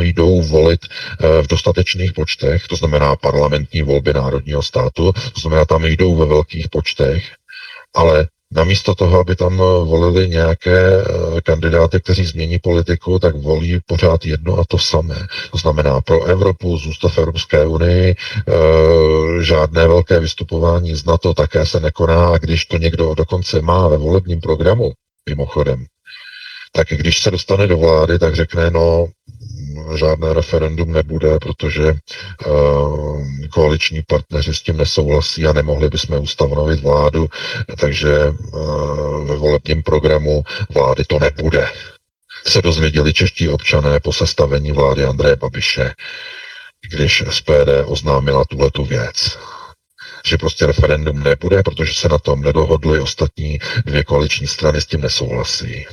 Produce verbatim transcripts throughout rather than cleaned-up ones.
jdou volit v dostatečných počtech, to znamená parlamentní volby národního státu, to znamená, tam jdou ve velkých počtech, ale namísto toho, aby tam volili nějaké kandidáty, kteří změní politiku, tak volí pořád jedno a to samé. To znamená pro Evropu, zůstat v Evropské unii, žádné velké vystupování z NATO také se nekoná, a když to někdo dokonce má ve volebním programu, mimochodem, tak když se dostane do vlády, tak řekne, no, žádné referendum nebude, protože uh, koaliční partneři s tím nesouhlasí a nemohli bychom ustanovit vládu, takže uh, ve volebním programu vlády to nebude. Se dozvěděli čeští občané po sestavení vlády Andreje Babiše, když S P D oznámila tuhletu věc. Že prostě referendum nebude, protože se na tom nedohodly, ostatní dvě koaliční strany s tím nesouhlasí.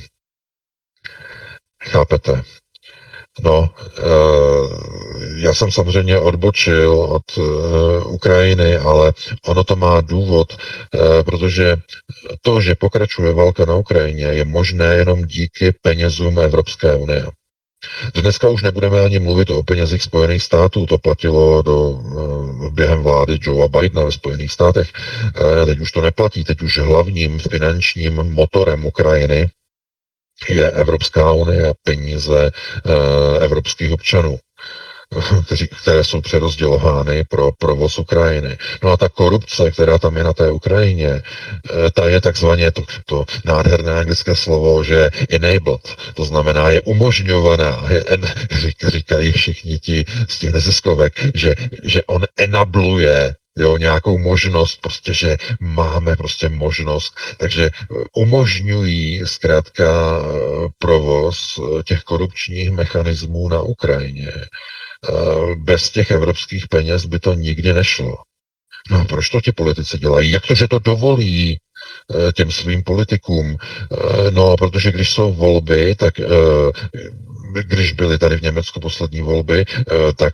Chápete? No, já jsem samozřejmě odbočil od Ukrajiny, ale ono to má důvod, protože to, že pokračuje válka na Ukrajině, je možné jenom díky penězům Evropské unie. Dneska už nebudeme ani mluvit o penězích Spojených států, to platilo do, během vlády Joea Bidena ve Spojených státech. Teď už to neplatí, teď už hlavním finančním motorem Ukrajiny je Evropská unie a peníze e, evropských občanů, kteří, které jsou přerozdělovány pro provoz Ukrajiny. No a ta korupce, která tam je na té Ukrajině, e, ta je takzvaně to, to nádherné anglické slovo, že enabled, to znamená je umožňovaná, je en, říkají všichni ti z těch neziskovek, že, že on enabluje jo, nějakou možnost, prostě, že máme prostě možnost, takže umožňují zkrátka provoz těch korupčních mechanismů na Ukrajině. Bez těch evropských peněz by to nikdy nešlo. No proč to ti politici dělají? Jak to, že to dovolí těm svým politikům? No, protože když jsou volby, tak když byly tady v Německu poslední volby, tak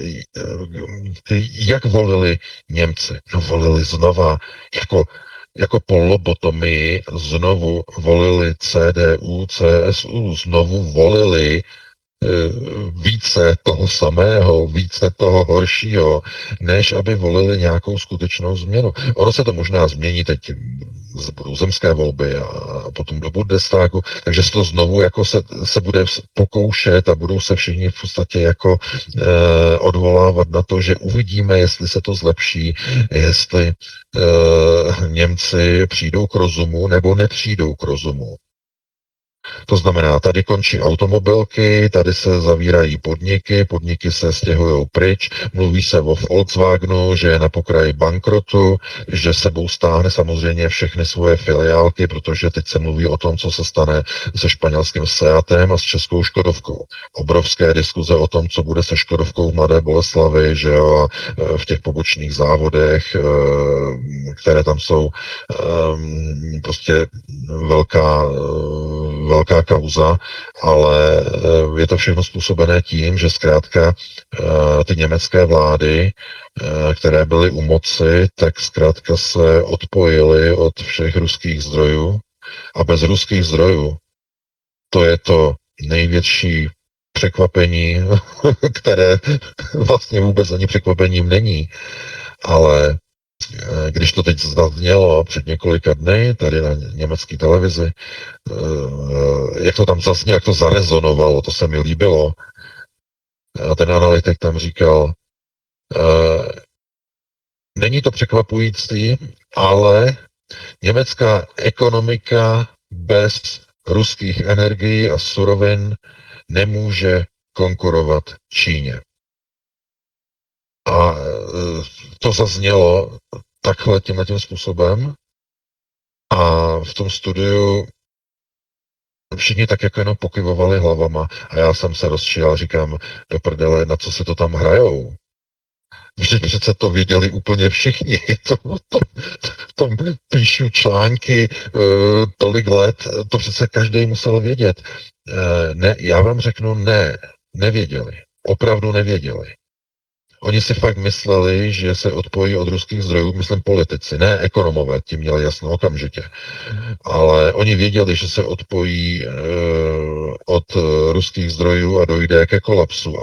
jak volili Němci? No volili znova, jako, jako po lobotomii, znovu volili C D U, C S U, znovu volili více toho samého, více toho horšího, než aby volili nějakou skutečnou změnu. Ono se to možná změní teď budou zemské volby a potom do Bundestagu, takže se to znovu jako se, se bude pokoušet a budou se všichni v podstatě jako eh, odvolávat na to, že uvidíme, jestli se to zlepší, jestli eh, Němci přijdou k rozumu nebo nepřijdou k rozumu. To znamená, tady končí automobilky, tady se zavírají podniky, podniky se stěhují pryč, mluví se o Volkswagenu, že je na pokraji bankrotu, že sebou stáhne samozřejmě všechny svoje filiálky, protože teď se mluví o tom, co se stane se španělským Seatem a s českou Škodovkou. Obrovské diskuze o tom, co bude se Škodovkou v Mladé Boleslavi, že jo, v těch pobočných závodech, které tam jsou, prostě velká velká kauza, ale je to všechno způsobené tím, že zkrátka ty německé vlády, které byly u moci, tak zkrátka se odpojily od všech ruských zdrojů a bez ruských zdrojů to je to největší překvapení, které vlastně vůbec ani překvapením není, ale když to teď zaznělo před několika dny tady na německé televizi, jak to tam zaznělo, jak to zarezonovalo, to se mi líbilo. A ten analytik tam říkal, není to překvapující, ale německá ekonomika bez ruských energií a surovin nemůže konkurovat Číně. A to zaznělo takhle tímhle tím způsobem a v tom studiu všichni tak jako jenom pokyvovali hlavama a já jsem se rozčíl, říkám, do prdele, na co se to tam hrajou? Vždyť přece to věděli úplně všichni. To, to, to píšu články uh, tolik let, to přece každý musel vědět. Uh, ne, já vám řeknu, ne, nevěděli. Opravdu nevěděli. Oni si fakt mysleli, že se odpojí od ruských zdrojů, myslím politici, ne ekonomové, ti měli jasno okamžitě. Ale oni věděli, že se odpojí e, od ruských zdrojů a dojde ke kolapsu.